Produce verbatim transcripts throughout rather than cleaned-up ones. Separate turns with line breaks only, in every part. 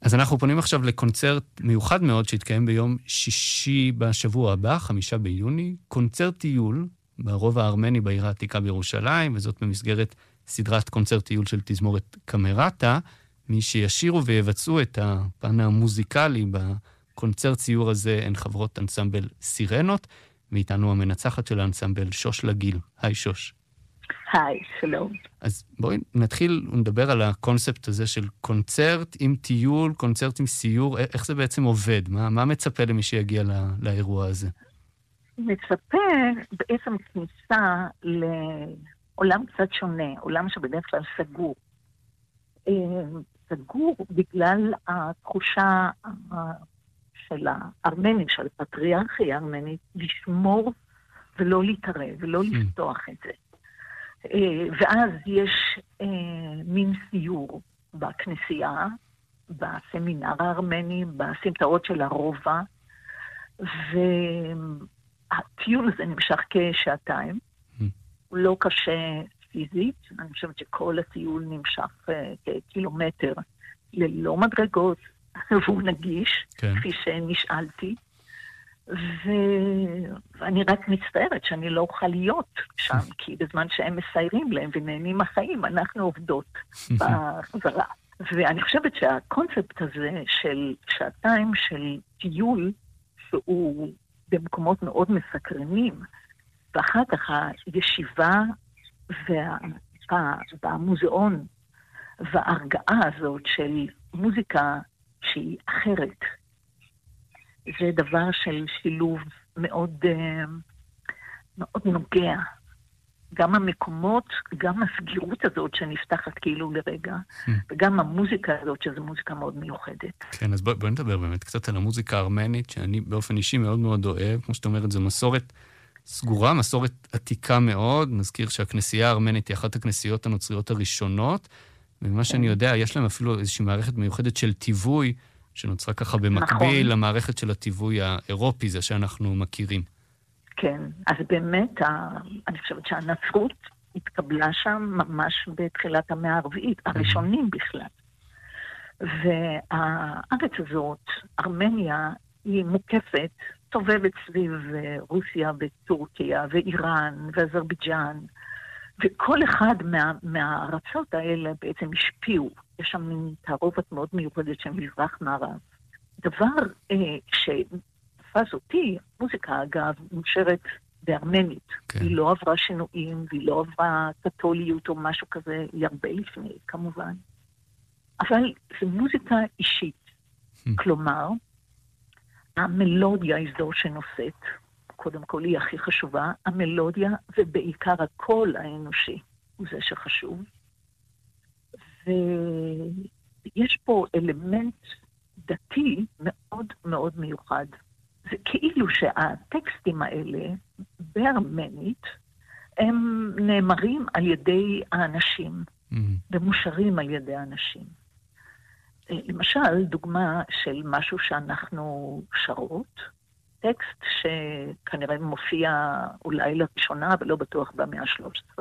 אז אנחנו פונים עכשיו לקונצרט מיוחד מאוד שהתקיים ביום שישי בשבוע הבא, חמישה ביוני, קונצרט טיול ברובע הארמני בעיר העתיקה בירושלים, וזאת במסגרת סדרת קונצרט טיול של תזמורת קמרטה. מי שישירו ויבצעו את הפן המוזיקלי בקונצרט ציור הזה הן חברות אנסמבל סירנות, ואיתנו המנצחת של האנסמבל שוש לגיל. היי שוש.
היי, שלום.
אז בואי נתחיל ונדבר על הקונספט הזה של קונצרט עם טיול, קונצרט עם סיור, איך זה בעצם עובד? מה, מה מצפה למי שיגיע לא, לאירוע הזה?
מצפה בעצם כניסה לעולם קצת שונה, עולם שבדרך כלל סגור. סגור בגלל התחושה של הארמנים, של הפטריארכיה הארמנית, לשמור ולא להתערב ולא לפתוח את זה. ואז יש מין סיור בכנסייה, בסמינר הארמני, בסמטאות של הרובע, והטיול הזה נמשך כשעתיים. הוא לא קשה פיזית, אני חושבת שכל הטיול נמשך כקילומטר ללא מדרגות, והוא נגיש, כן. כפי שנשאלתי. ו... ואני רק מצטערת שאני לא אוכל להיות שם, כי בזמן שהם מסיירים להם ונהנים החיים, אנחנו עובדות בחזרה. ואני חושבת שהקונספט הזה של שעתיים של טיול, שהוא במקומות מאוד מסקרנים, ואחר כך הישיבה וה... במוזיאון וההרגעה הזאת של מוזיקה שהיא אחרת, זה דבר של שילוב מאוד, מאוד נוגע. גם המקומות, גם הסגירות הזאת שנפתחת כאילו לרגע, וגם המוזיקה הזאת שזו מוזיקה מאוד מיוחדת.
כן, אז בואי בוא נדבר באמת קצת על המוזיקה הארמנית, שאני באופן אישי מאוד מאוד אוהב. כמו שאתה אומרת, זו מסורת סגורה, מסורת עתיקה מאוד. נזכיר שהכנסייה הארמנית היא אחת הכנסיות הנוצריות הראשונות, ומה שאני יודע, יש להם אפילו איזושהי מערכת מיוחדת של טיווי, שנוצרה ככה במקביל נכון. למערכת של הטיווי האירופי, זה שאנחנו מכירים.
כן, אז באמת, אני חושבת שהנצרות התקבלה שם ממש בתחילת המאה הרביעית, הראשונים בכלל. והארץ הזאת, ארמניה, היא מוקפת, סובבת סביב רוסיה וטורקיה ואיראן ואזרבייג'אן, וכל אחד מה, מהארצות האלה בעצם השפיעו. יש שם מין תערובת מאוד מיוחדת של מזרח מערב. דבר אה, שתפס אותי, מוזיקה אגב, מושרת בארמנית. כן. היא לא עברה שינויים, והיא לא עברה קתוליות או משהו כזה, היא הרבה לפני, כמובן. אבל זו מוזיקה אישית. כלומר, המלודיה היא זו שנושאת, קודם כל היא הכי חשובה, המלודיה ובעיקר הקול האנושי הוא זה שחשוב. ויש פה אלמנט דתי מאוד מאוד מיוחד. זה כאילו שהטקסטים האלה בארמנית הם נאמרים על ידי האנשים, mm-hmm. ומושרים על ידי האנשים. למשל, דוגמה של משהו שאנחנו שרות, טקסט שכנראה מופיע אולי לראשונה, אבל לא בטוח במאה ה-שלוש עשרה,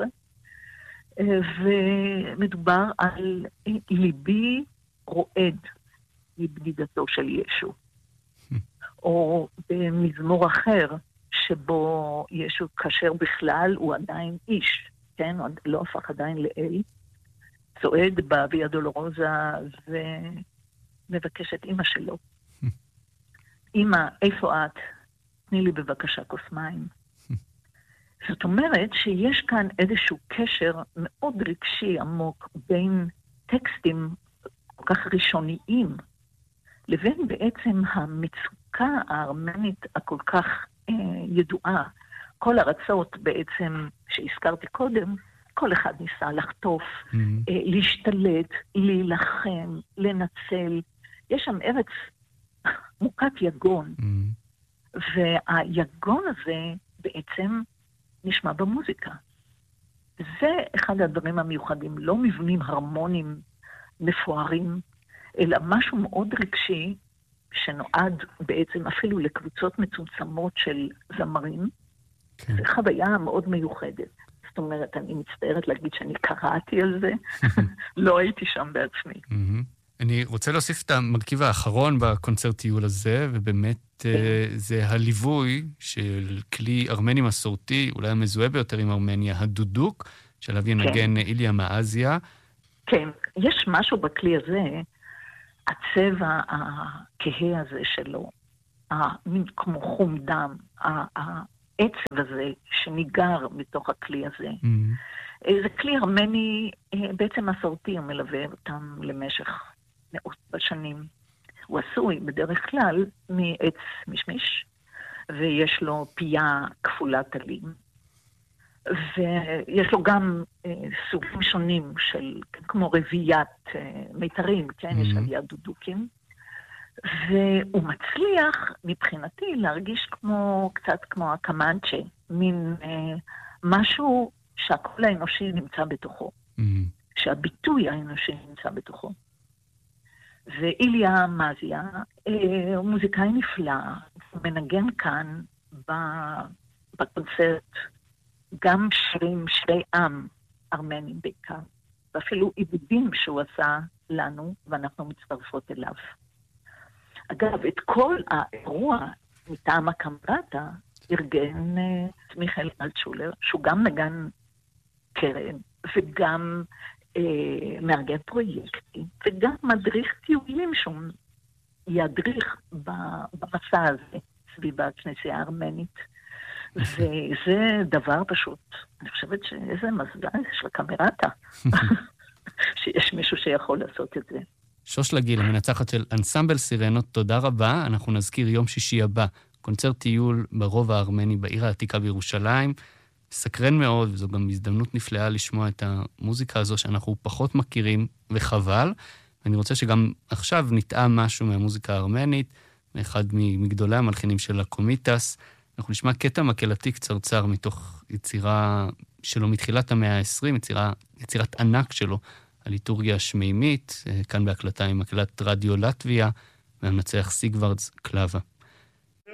ומדובר על ליבי רועד מבדידתו של ישו. או במזמור אחר, שבו ישו כאשר בכלל הוא עדיין איש, כן? לא הפך עדיין לאל, צועד בוויה דולורוזה ומבקש את אמא שלו. אמא, איפה את? תני לי בבקשה כוס מים. זאת אומרת שיש כאן איזשהו קשר מאוד רגשי עמוק בין טקסטים כל כך ראשוניים, לבין בעצם המצוקה הארמנית הכל כך אה, ידועה. כל ארצות בעצם שהזכרתי קודם, כל אחד ניסה לחטוף, mm-hmm. אה, להשתלט, להילחם, לנצל. יש שם ארץ מוכת יגון. Mm-hmm. והיגון הזה בעצם נשמע במוזיקה. זה אחד הדברים המיוחדים, לא מבנים הרמונים מפוארים, אלא משהו מאוד רגשי, שנועד בעצם אפילו לקבוצות מצומצמות של זמרים. כן. זו חוויה מאוד מיוחדת. זאת אומרת, אני מצטערת להגיד שאני קראתי על זה, לא הייתי שם בעצמי.
אני רוצה להוסיף את המרכיב האחרון בקונצרט טיול הזה, ובאמת זה הליווי של כלי ארמני מסורתי, אולי המזוהה ביותר עם ארמניה, הדודוק, שעליו ינגן איליה מאזיה.
כן, יש משהו בכלי הזה, הצבע הכהה הזה שלו, מין כמו חום דם, העצב הזה שניגר מתוך הכלי הזה. זה כלי ארמני בעצם מסורתי, הוא מלווה אותם למשך מאות בשנים. הוא עשוי בדרך כלל מעץ משמיש, ויש לו פייה כפולת עלים. ויש לו גם אה, סוגים שונים של, כמו רביית אה, מיתרים, כן? Mm-hmm. יש עליית דודוקים. והוא מצליח, מבחינתי, להרגיש כמו, קצת כמו הקמנצ'ה, מין אה, משהו שהקול האנושי נמצא בתוכו. Mm-hmm. שהביטוי האנושי נמצא בתוכו. ואיליה מאזיה אה, הוא מוזיקאי נפלא, הוא מנגן כאן בקונצרט, גם שירים, שירי עם ארמנים בעיקר, ואפילו עיבודים שהוא עשה לנו, ואנחנו מצטרפות אליו. אגב, את כל האירוע מטעם הקמרטה, ארגן את מיכאל אלטשולר, שהוא גם נגן קרן, וגם אה, מארגן פרויקטים, וגם מדריך טיולים שהוא ידריך במסע הזה, סביב הכנסייה הארמנית. וזה דבר פשוט. אני חושבת שאיזה מזל של הקמרטה, שיש מישהו שיכול לעשות את זה.
שוש לגיל, המנצחת של אנסמבל סירנות, תודה רבה. אנחנו נזכיר יום שישי הבא, קונצרט טיול ברובע הארמני בעיר העתיקה בירושלים. סקרן מאוד, וזו גם הזדמנות נפלאה לשמוע את המוזיקה הזו שאנחנו פחות מכירים וחבל. ואני רוצה שגם עכשיו נטעם משהו מהמוזיקה הארמנית, מאחד מגדולי המלחינים של הקומיטס. אנחנו נשמע קטע מקהלתי קצרצר מתוך יצירה שלו מתחילת המאה ה-עשרים, יצירה, יצירת ענק שלו, הליטורגיה השמימית, כאן בהקלטה עם מקהלת רדיו לטביה, והמנצח סיגוורדס קלאבה.